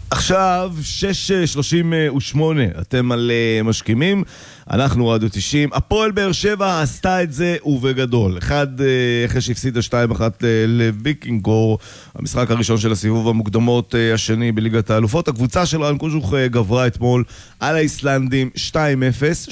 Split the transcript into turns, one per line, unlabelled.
עכשיו 6:38, אתם על משכימים, אנחנו רדיו 90. הפועל באר שבע עשתה את זה ובגדול. אחרי שהפסידה 2-1 לוויקינגור, המשחק הראשון של הסיבוב המוקדמות השני בליגת האלופות. הקבוצה של רן קוז'וך גברה אתמול על האיסלנדים 2-0,